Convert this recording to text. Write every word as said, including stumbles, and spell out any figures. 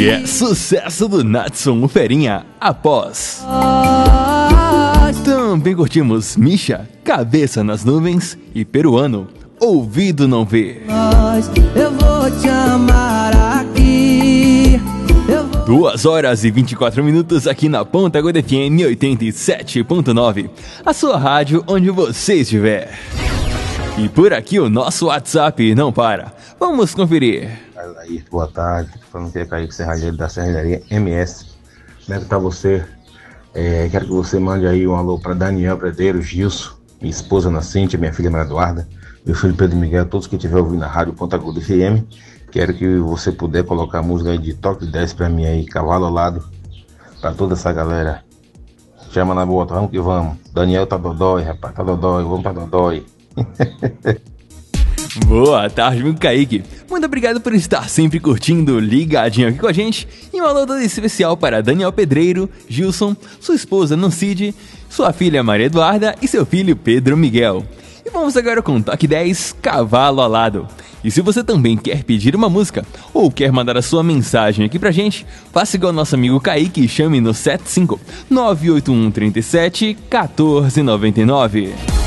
E é sucesso do Natson, o Ferinha, Após. Também curtimos Misha, Cabeça nas Nuvens, e Peruano, Ouvido Não Vê. Eu vou te amar aqui. duas horas e vinte e quatro minutos aqui na Ponta Gorda F M oitenta e sete ponto nove, a sua rádio onde você estiver. E por aqui o nosso WhatsApp não para. Vamos conferir. Aí, boa tarde, falando que é Kaique Serralheiro da Serralheria M S. Como é que tá você? É, quero que você mande aí um alô para Daniel Predeiro, Gilson, minha esposa Ana Cíntia, minha filha Maria Eduarda, meu filho Pedro Miguel, todos que estiver ouvindo na rádio Ponta Gorda F M. Quero que você puder colocar a música aí de Toque dez pra mim aí, Cavalo ao Lado, pra toda essa galera. Chama na bota, vamos que vamos. Daniel tá dodói, rapaz, tá dodói, vamos pra dodói. Boa tarde, meu Kaique. Muito obrigado por estar sempre curtindo, ligadinho aqui com a gente. E um alô todo especial para Daniel Pedreiro, Gilson, sua esposa Nancide, sua filha Maria Eduarda e seu filho Pedro Miguel. E vamos agora com o Toque dez, Cavalo Alado. E se você também quer pedir uma música ou quer mandar a sua mensagem aqui pra gente, faça igual nosso amigo Kaique e chame no sete cinco nove oito um três sete um quatro nove nove.